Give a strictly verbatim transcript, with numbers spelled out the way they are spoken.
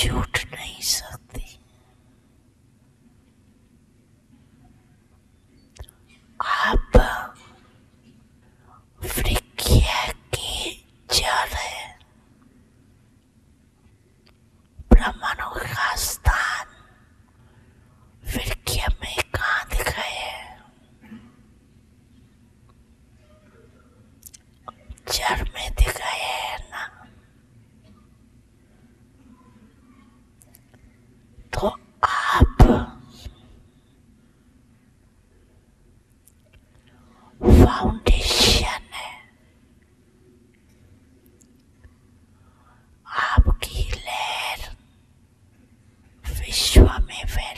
छूट नहीं सकती। आप प्रज्ञा के जड़ है, ब्रह्मांडों का स्थान प्रज्ञा में कहाँ दिखाए है? जड़ में दिखाए है ना। तो आप फाउंडेशन है, आपकी लहर विश्व में फैल